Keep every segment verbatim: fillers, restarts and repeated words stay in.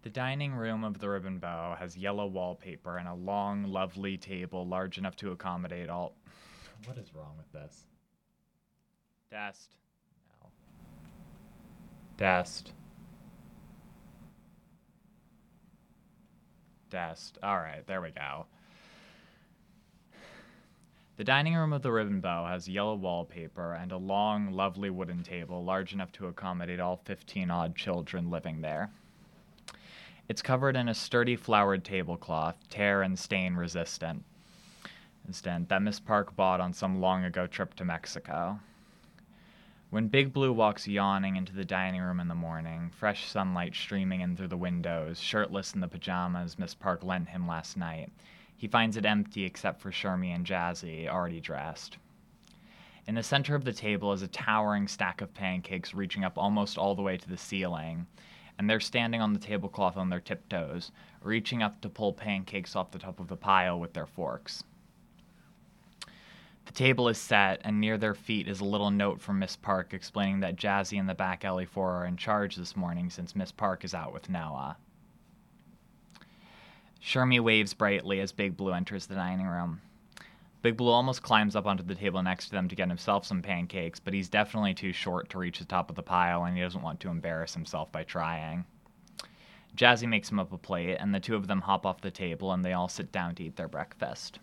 The dining room of the Ribbon Bow has yellow wallpaper and a long, lovely table large enough to accommodate all. What is wrong with this? Dest. No. Dest. Dest. Alright, there we go. The dining room of the Ribbon Bow has yellow wallpaper and a long, lovely wooden table large enough to accommodate all fifteen odd children living there. It's covered in a sturdy flowered tablecloth, tear and stain resistant, instant that Miss Park bought on some long ago trip to Mexico. When Big Blue walks yawning into the dining room in the morning, fresh sunlight streaming in through the windows, shirtless in the pajamas Miss Park lent him last night, he finds it empty except for Shermie and Jazzy, already dressed. In the center of the table is a towering stack of pancakes reaching up almost all the way to the ceiling, and they're standing on the tablecloth on their tiptoes, reaching up to pull pancakes off the top of the pile with their forks. The table is set, and near their feet is a little note from Miss Park explaining that Jazzy and the back alley four are in charge this morning since Miss Park is out with Noah. Shermie waves brightly as Big Blue enters the dining room. Big Blue almost climbs up onto the table next to them to get himself some pancakes, but he's definitely too short to reach the top of the pile, and he doesn't want to embarrass himself by trying. Jazzy makes him up a plate, and the two of them hop off the table, and they all sit down to eat their breakfast.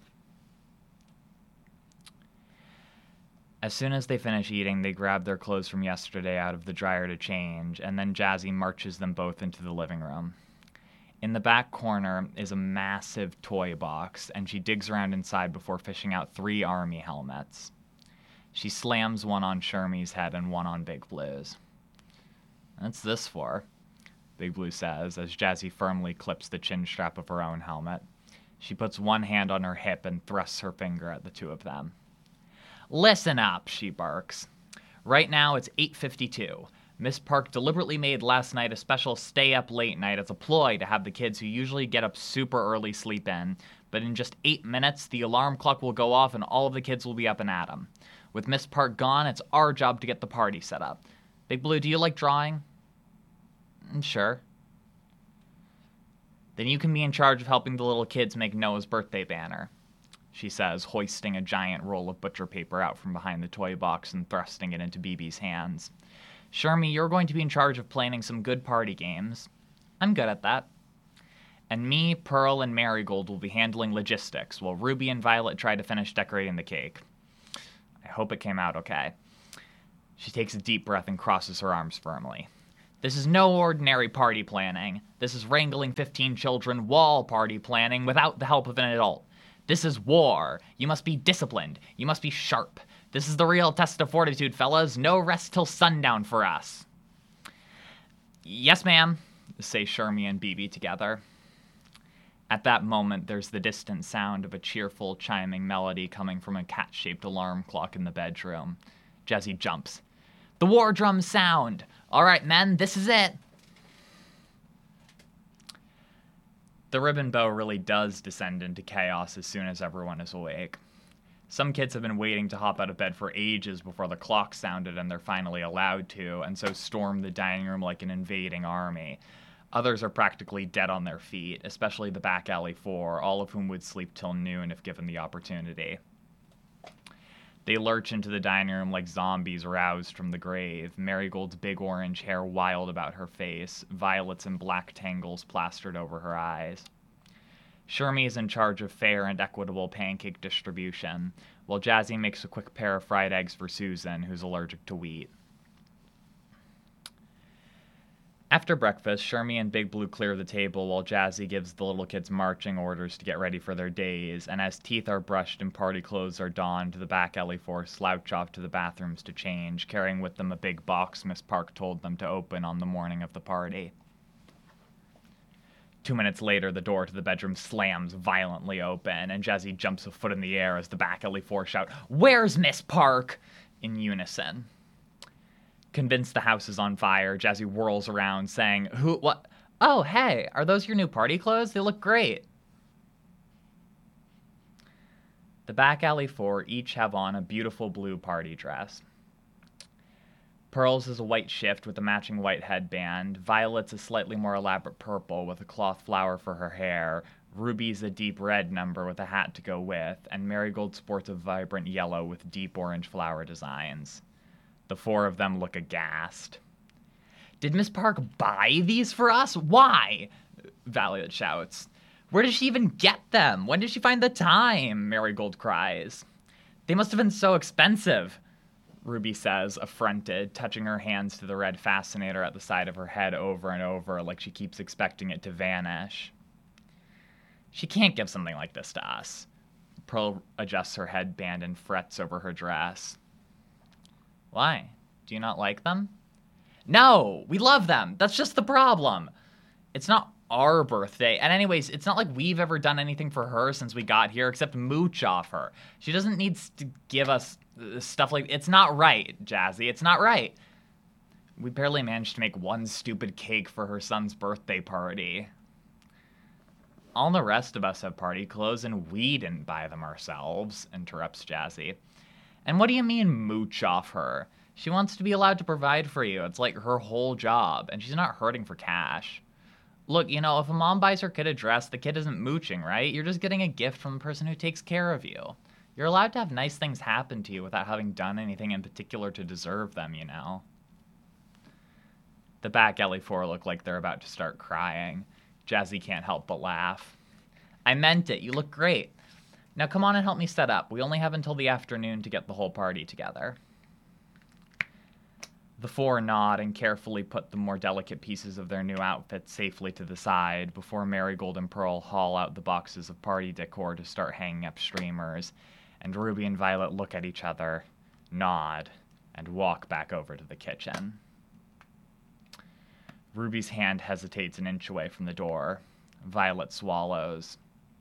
As soon as they finish eating, they grab their clothes from yesterday out of the dryer to change, and then Jazzy marches them both into the living room. In the back corner is a massive toy box, and she digs around inside before fishing out three army helmets. She slams one on Shermie's head and one on Big Blue's. "What's this for?" Big Blue says, as Jazzy firmly clips the chin strap of her own helmet. She puts one hand on her hip and thrusts her finger at the two of them. "Listen up," she barks. "Right now it's eight fifty-two. Miss Park deliberately made last night a special stay-up-late night as a ploy to have the kids who usually get up super early sleep in, but in just eight minutes, the alarm clock will go off and all of the kids will be up and at 'em. With Miss Park gone, it's our job to get the party set up. Big Blue, do you like drawing?" "Sure." "Then you can be in charge of helping the little kids make Noah's birthday banner," she says, hoisting a giant roll of butcher paper out from behind the toy box and thrusting it into B B's hands. "Shermie, you're going to be in charge of planning some good party games." "I'm good at that." "And me, Pearl, and Marigold will be handling logistics, while Ruby and Violet try to finish decorating the cake. I hope it came out okay." She takes a deep breath and crosses her arms firmly. "This is no ordinary party planning. This is wrangling fifteen children wall party planning without the help of an adult. This is war. You must be disciplined. You must be sharp. This is the real test of fortitude, fellas. No rest till sundown for us." "Yes, ma'am," say Shermie and B B together. At that moment, there's the distant sound of a cheerful, chiming melody coming from a cat-shaped alarm clock in the bedroom. Jazzy jumps. "The war drums sound! All right, men, this is it!" The Ribbon Bow really does descend into chaos as soon as everyone is awake. Some kids have been waiting to hop out of bed for ages before the clock sounded and they're finally allowed to, and so storm the dining room like an invading army. Others are practically dead on their feet, especially the back alley four, all of whom would sleep till noon if given the opportunity. They lurch into the dining room like zombies roused from the grave, Marigold's big orange hair wild about her face, Violet's in black tangles plastered over her eyes. Shermie is in charge of fair and equitable pancake distribution, while Jazzy makes a quick pair of fried eggs for Susan, who's allergic to wheat. After breakfast, Shermie and Big Blue clear the table while Jazzy gives the little kids marching orders to get ready for their days, and as teeth are brushed and party clothes are donned, the back alley four slouch off to the bathrooms to change, carrying with them a big box Miss Park told them to open on the morning of the party. Two minutes later, the door to the bedroom slams violently open, and Jazzy jumps a foot in the air as the back alley four shout, "Where's Miss Park?" in unison. Convinced the house is on fire, Jazzy whirls around, saying, Who, what? "Oh, hey, are those your new party clothes? They look great." The back alley four each have on a beautiful blue party dress. Pearl's is a white shift with a matching white headband. Violet's a slightly more elaborate purple with a cloth flower for her hair. Ruby's a deep red number with a hat to go with. And Marigold sports a vibrant yellow with deep orange flower designs. The four of them look aghast. Did Miss Park buy these for us? Why? Violet shouts. Where did she even get them? When did she find the time? Marigold cries. They must have been so expensive, Ruby says, affronted, touching her hands to the red fascinator at the side of her head over and over like she keeps expecting it to vanish. She can't give something like this to us. Pearl adjusts her headband and frets over her dress. Why? Do you not like them? No, we love them. That's just the problem. It's not our birthday. And anyways, it's not like we've ever done anything for her since we got here except mooch off her. She doesn't need to give us stuff like... It's not right, Jazzy. It's not right. We barely managed to make one stupid cake for her son's birthday party. All the rest of us have party clothes and we didn't buy them ourselves, interrupts Jazzy. And what do you mean mooch off her? She wants to be allowed to provide for you. It's like her whole job, and she's not hurting for cash. Look, you know, if a mom buys her kid a dress, the kid isn't mooching, right? You're just getting a gift from the person who takes care of you. You're allowed to have nice things happen to you without having done anything in particular to deserve them, you know? The back alley four look like they're about to start crying. Jazzy can't help but laugh. I meant it. You look great. Now come on and help me set up. We only have until the afternoon to get the whole party together. The four nod and carefully put the more delicate pieces of their new outfits safely to the side before Marigold and Pearl haul out the boxes of party decor to start hanging up streamers, and Ruby and Violet look at each other, nod, and walk back over to the kitchen. Ruby's hand hesitates an inch away from the door. Violet swallows.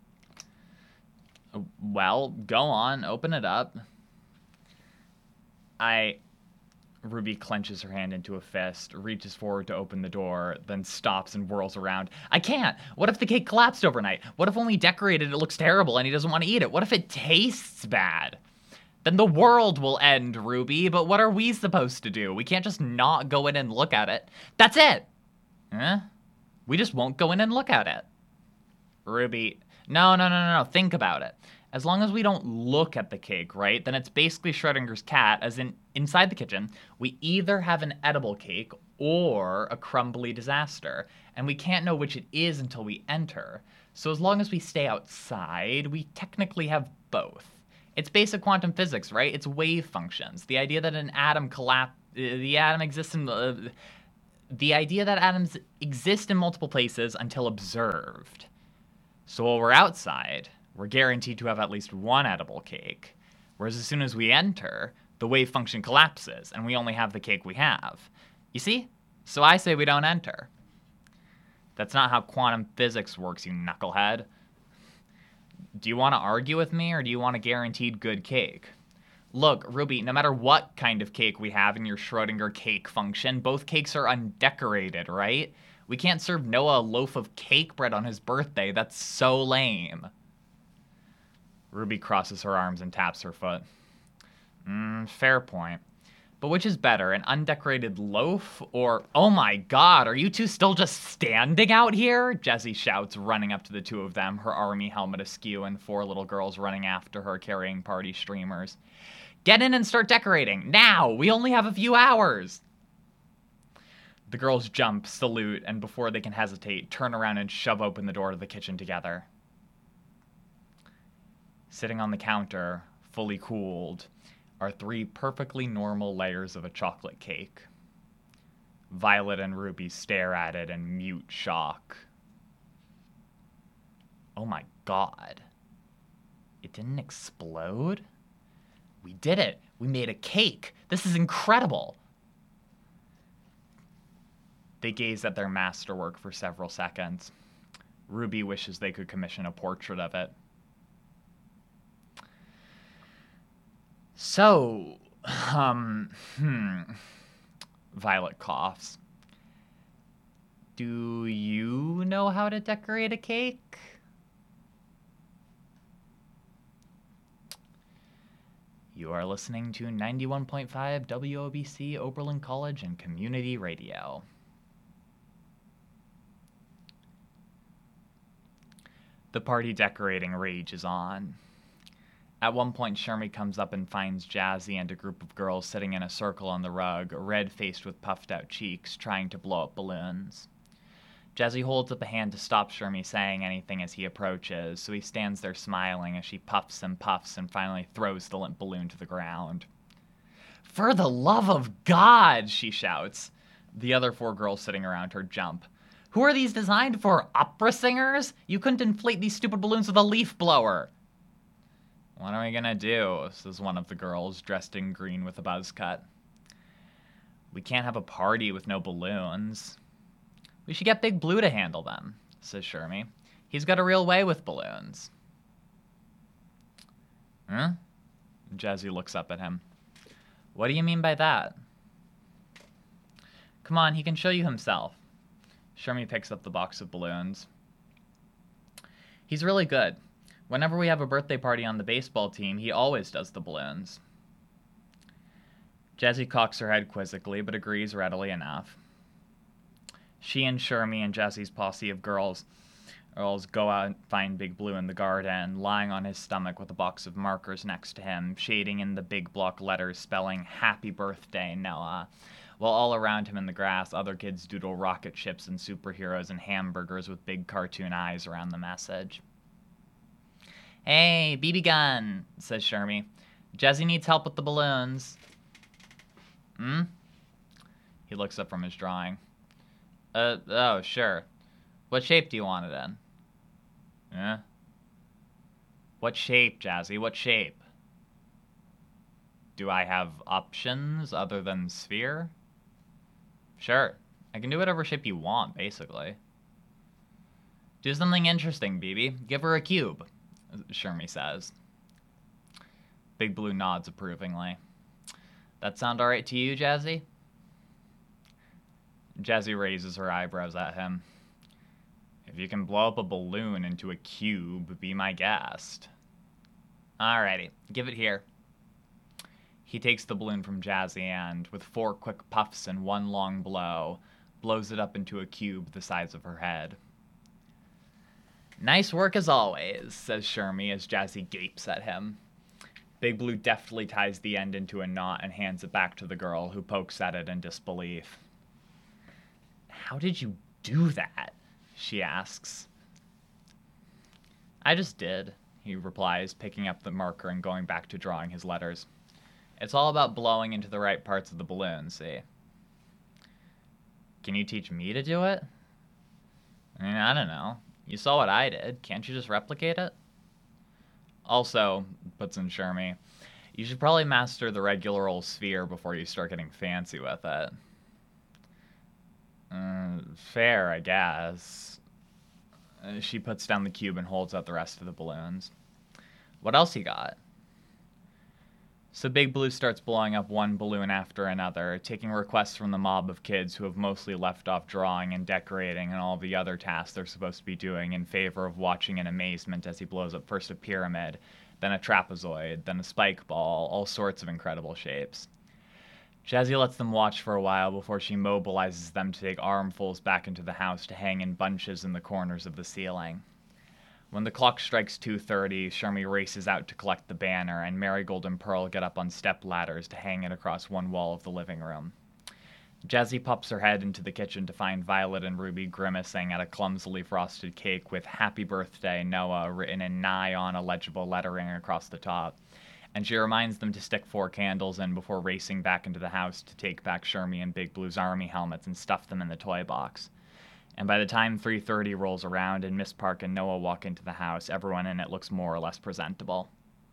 Well, go on, open it up. I... Ruby clenches her hand into a fist, reaches forward to open the door, then stops and whirls around. I can't! What if the cake collapsed overnight? What if when we decorate it, it looks terrible and he doesn't want to eat it? What if it tastes bad? Then the world will end, Ruby, but what are we supposed to do? We can't just not go in and look at it. That's it! Huh? We just won't go in and look at it. Ruby, no, no, no, no, no, think about it. As long as we don't look at the cake, right, then it's basically Schrodinger's cat, as in, inside the kitchen, we either have an edible cake or a crumbly disaster, and we can't know which it is until we enter. So as long as we stay outside, we technically have both. It's basic quantum physics, right? It's wave functions. The idea that an atom collapse, the atom exists in, uh, the idea that atoms exist in multiple places until observed. So while we're outside, we're guaranteed to have at least one edible cake. Whereas as soon as we enter, the wave function collapses, and we only have the cake we have. You see? So I say we don't enter. That's not how quantum physics works, you knucklehead. Do you want to argue with me, or do you want a guaranteed good cake? Look, Ruby, no matter what kind of cake we have in your Schrodinger cake function, both cakes are undecorated, right? We can't serve Noah a loaf of cake bread on his birthday. That's so lame. Ruby crosses her arms and taps her foot. Mm, fair point. But which is better, an undecorated loaf or... Oh my god, are you two still just standing out here? Jessie shouts, running up to the two of them, her army helmet askew and four little girls running after her carrying party streamers. Get in and start decorating, now! We only have a few hours! The girls jump, salute, and before they can hesitate, turn around and shove open the door to the kitchen together. Sitting on the counter, fully cooled, are three perfectly normal layers of a chocolate cake. Violet and Ruby stare at it in mute shock. Oh my god. It didn't explode? We did it! We made a cake! This is incredible! They gaze at their masterwork for several seconds. Ruby wishes they could commission a portrait of it. So, um, hmm, Violet coughs. Do you know how to decorate a cake? You are listening to ninety-one point five W O B C Oberlin College and Community Radio. The party decorating rages on. At one point, Shermie comes up and finds Jazzy and a group of girls sitting in a circle on the rug, red-faced with puffed-out cheeks, trying to blow up balloons. Jazzy holds up a hand to stop Shermie saying anything as he approaches, so he stands there smiling as she puffs and puffs and finally throws the limp balloon to the ground. "For the love of God!" she shouts. The other four girls sitting around her jump. "Who are these designed for? Opera singers? You couldn't inflate these stupid balloons with a leaf blower." "What are we gonna do?" says one of the girls, dressed in green with a buzz cut. "We can't have a party with no balloons." "We should get Big Blue to handle them," says Shermie. "He's got a real way with balloons." Huh? Jazzy looks up at him. "What do you mean by that?" "Come on, he can show you himself." Shermie picks up the box of balloons. "He's really good. Whenever we have a birthday party on the baseball team, he always does the balloons." Jazzy cocks her head quizzically, but agrees readily enough. She and Shermie and Jazzy's posse of girls, girls go out and find Big Blue in the garden, lying on his stomach with a box of markers next to him, shading in the big block letters spelling "Happy Birthday, Noah," while all around him in the grass, other kids doodle rocket ships and superheroes and hamburgers with big cartoon eyes around the message. "Hey, B B gun," says Shermie. "Jazzy needs help with the balloons." "Hmm?" He looks up from his drawing. Uh, oh, sure. What shape do you want it in?" "Eh?" "What shape, Jazzy? What shape?" "Do I have options other than sphere?" "Sure. I can do whatever shape you want, basically." "Do something interesting, B B. Give her a cube," Shermie says. Big Blue nods approvingly. "That sound alright to you, Jazzy?" Jazzy raises her eyebrows at him. "If you can blow up a balloon into a cube, be my guest." "Alrighty, give it here." He takes the balloon from Jazzy and, with four quick puffs and one long blow, blows it up into a cube the size of her head. "Nice work as always," says Shermie as Jazzy gapes at him. Big Blue deftly ties the end into a knot and hands it back to the girl, who pokes at it in disbelief. "How did you do that?" she asks. "I just did," he replies, picking up the marker and going back to drawing his letters. "It's all about blowing into the right parts of the balloon, see?" "Can you teach me to do it?" "I mean, I don't know. You saw what I did. Can't you just replicate it?" "Also," puts in Shermie, "you should probably master the regular old sphere before you start getting fancy with it." Uh, fair, I guess. Uh, she puts down the cube and holds out the rest of the balloons. "What else you got?" So Big Blue starts blowing up one balloon after another, taking requests from the mob of kids who have mostly left off drawing and decorating and all the other tasks they're supposed to be doing in favor of watching in amazement as he blows up first a pyramid, then a trapezoid, then a spike ball, all sorts of incredible shapes. Jazzy lets them watch for a while before she mobilizes them to take armfuls back into the house to hang in bunches in the corners of the ceiling. When the clock strikes two thirty, Shermie races out to collect the banner, and Marigold and Pearl get up on step ladders to hang it across one wall of the living room. Jazzy pops her head into the kitchen to find Violet and Ruby grimacing at a clumsily frosted cake with "Happy Birthday, Noah" written in nigh-on illegible lettering across the top, and she reminds them to stick four candles in before racing back into the house to take back Shermie and Big Blue's army helmets and stuff them in the toy box. And by the time three thirty rolls around and Miss Park and Noah walk into the house, everyone in it looks more or less presentable.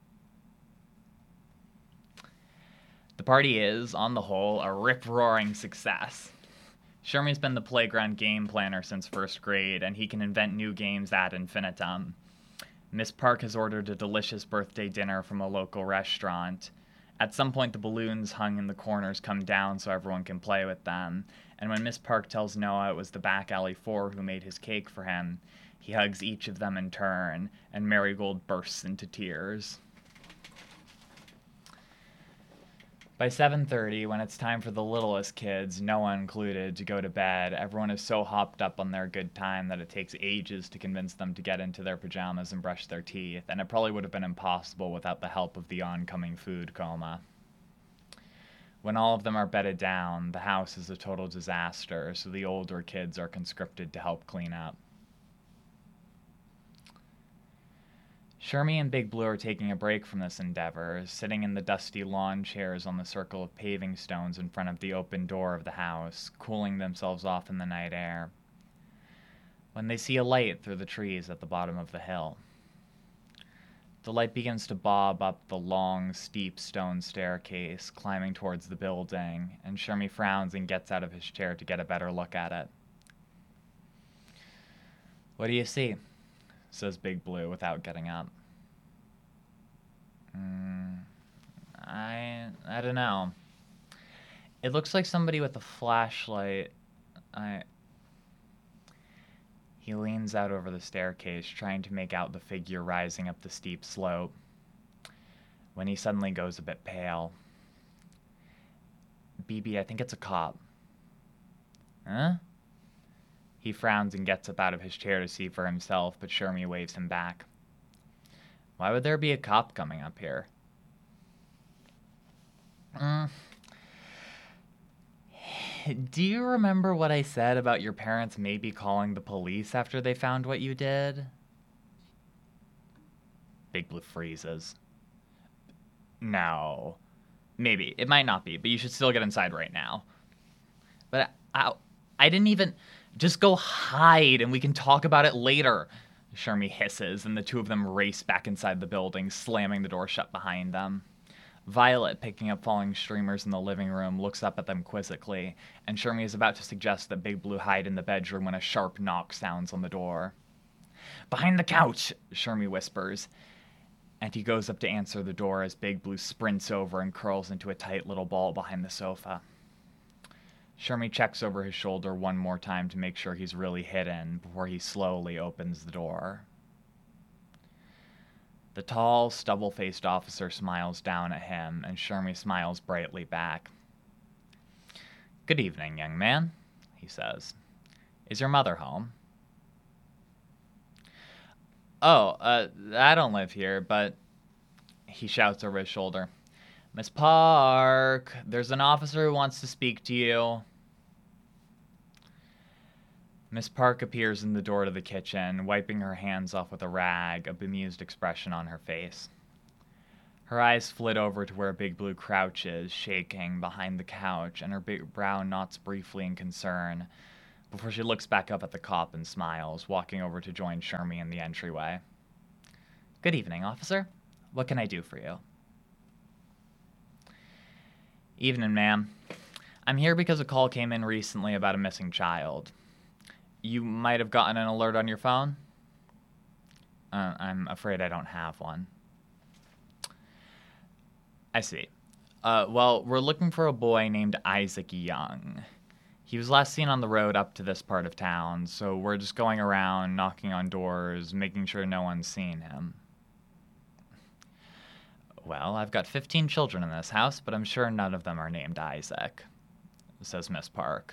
The party is, on the whole, a rip-roaring success. Shermie's been the playground game planner since first grade, and he can invent new games ad infinitum. Miss Park has ordered a delicious birthday dinner from a local restaurant. At some point, the balloons hung in the corners come down so everyone can play with them, and when Miss Park tells Noah it was the back alley four who made his cake for him, he hugs each of them in turn, and Marigold bursts into tears. By seven thirty, when it's time for the littlest kids, Noah included, to go to bed, everyone is so hopped up on their good time that it takes ages to convince them to get into their pajamas and brush their teeth, and it probably would have been impossible without the help of the oncoming food coma. When all of them are bedded down, the house is a total disaster, so the older kids are conscripted to help clean up. Shermie and Big Blue are taking a break from this endeavor, sitting in the dusty lawn chairs on the circle of paving stones in front of the open door of the house, cooling themselves off in the night air, when they see a light through the trees at the bottom of the hill. The light begins to bob up the long, steep stone staircase, climbing towards the building, and Shermie frowns and gets out of his chair to get a better look at it. "What do you see?" says Big Blue without getting up. Mm, I I don't know. It looks like somebody with a flashlight. I. He leans out over the staircase, trying to make out the figure rising up the steep slope, when he suddenly goes a bit pale. "B B, I think it's a cop." "Huh?" He frowns and gets up out of his chair to see for himself, but Shermie waves him back. "Why would there be a cop coming up here?" Mm. "Do you remember what I said about your parents maybe calling the police after they found what you did?" Big Blue freezes. "No. Maybe. It might not be, but you should still get inside right now." "But I, I didn't even... Just go hide and we can talk about it later," Shermie hisses, and the two of them race back inside the building, slamming the door shut behind them. Violet, picking up falling streamers in the living room, looks up at them quizzically, and Shermie is about to suggest that Big Blue hide in the bedroom when a sharp knock sounds on the door. "Behind the couch," Shermie whispers, and he goes up to answer the door as Big Blue sprints over and curls into a tight little ball behind the sofa. Shermie checks over his shoulder one more time to make sure he's really hidden before he slowly opens the door. The tall, stubble-faced officer smiles down at him, and Shermie smiles brightly back. "Good evening, young man," he says. "Is your mother home?" "Oh, uh, I don't live here, but..." He shouts over his shoulder. "Miss Park, there's an officer who wants to speak to you." Miss Park appears in the door to the kitchen, wiping her hands off with a rag, a bemused expression on her face. Her eyes flit over to where Big Blue crouches, shaking, behind the couch, and her big brow knots briefly in concern, before she looks back up at the cop and smiles, walking over to join Shermie in the entryway. "Good evening, officer. What can I do for you?" "Evening, ma'am. I'm here because a call came in recently about a missing child. You might have gotten an alert on your phone?" Uh, I'm afraid I don't have one." "I see. Uh, well, we're looking for a boy named Isaac Young. He was last seen on the road up to this part of town, so we're just going around, knocking on doors, making sure no one's seen him." "Well, I've got fifteen children in this house, but I'm sure none of them are named Isaac," says Miss Park.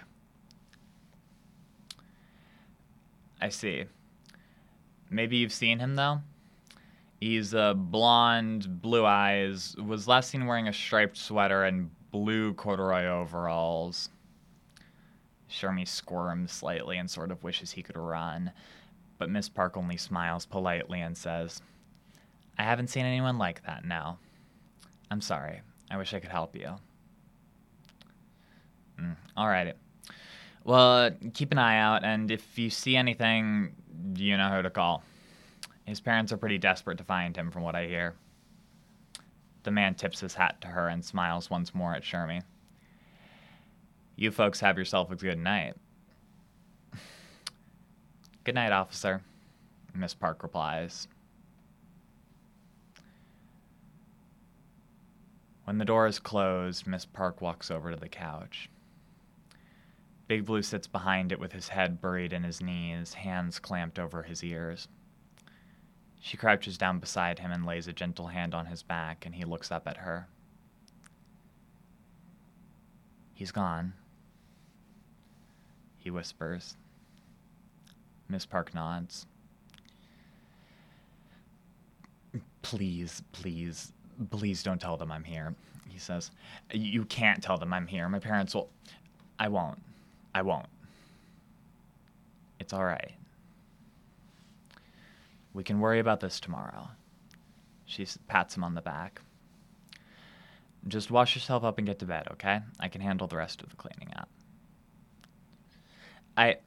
"I see. Maybe you've seen him, though? He's uh, blonde, blue eyes, was last seen wearing a striped sweater and blue corduroy overalls." Shermie squirms slightly and sort of wishes he could run, but Miss Park only smiles politely and says, "I haven't seen anyone like that, no. I'm sorry. I wish I could help you." Mm, all right. "Well, keep an eye out, and if you see anything, you know who to call. His parents are pretty desperate to find him, from what I hear." The man tips his hat to her and smiles once more at Shermie. "You folks have yourself a good night." "Good night, officer," Miss Park replies. When the door is closed, Miss Park walks over to the couch. Big Blue sits behind it with his head buried in his knees, hands clamped over his ears. She crouches down beside him and lays a gentle hand on his back, and he looks up at her. He's gone, he whispers. Miss Park nods. Please, please, please don't tell them I'm here, he says. You can't tell them I'm here. My parents will... I won't. I won't. It's all right. We can worry about this tomorrow. She pats him on the back. Just wash yourself up and get to bed, okay? I can handle the rest of the cleaning up. I...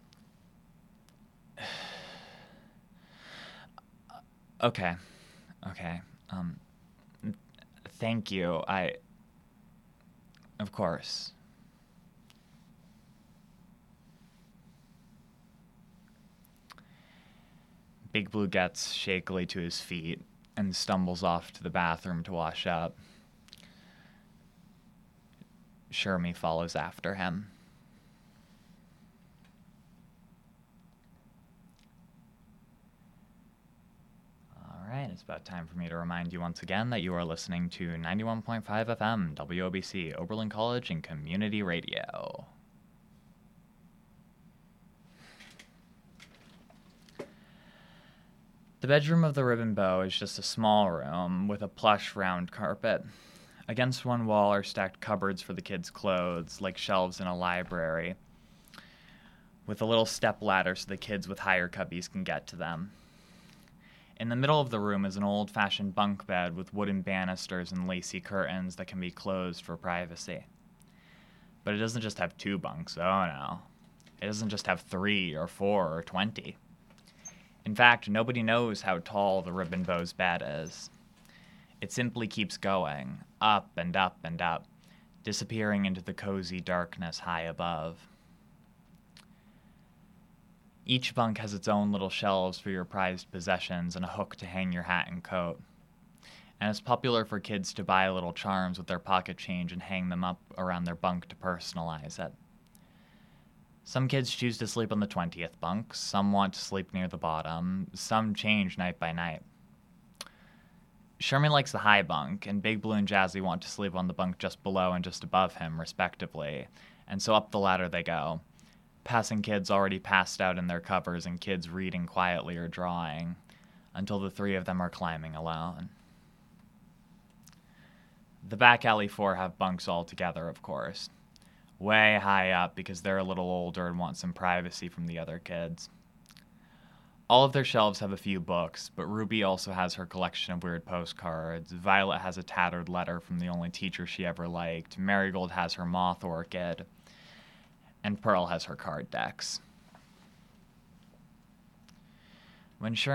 Okay. Okay. Um, thank you. I... Of course. Big Blue gets shakily to his feet and stumbles off to the bathroom to wash up. Shermie follows after him. All right, it's about time for me to remind you once again that you are listening to ninety-one point five F M, W O B C, Oberlin College and Community Radio. The bedroom of the Ribbon Bow is just a small room with a plush round carpet. Against one wall are stacked cupboards for the kids' clothes, like shelves in a library, with a little step ladder so the kids with higher cubbies can get to them. In the middle of the room is an old-fashioned bunk bed with wooden banisters and lacy curtains that can be closed for privacy. But it doesn't just have two bunks, oh no. It doesn't just have three or four or twenty. In fact, nobody knows how tall the Ribbon Bow's bed is. It simply keeps going, up and up and up, disappearing into the cozy darkness high above. Each bunk has its own little shelves for your prized possessions and a hook to hang your hat and coat. And it's popular for kids to buy little charms with their pocket change and hang them up around their bunk to personalize it. Some kids choose to sleep on the twentieth bunk, some want to sleep near the bottom, some change night by night. Shermie likes the high bunk, and Big Blue and Jazzy want to sleep on the bunk just below and just above him, respectively, and so up the ladder they go, passing kids already passed out in their covers and kids reading quietly or drawing, until the three of them are climbing alone. The back alley four have bunks all together, of course, way high up because they're a little older and want some privacy from the other kids. All of their shelves have a few books, but Ruby also has her collection of weird postcards. Violet has a tattered letter from the only teacher she ever liked. Marigold has her moth orchid. And Pearl has her card decks. When Shermie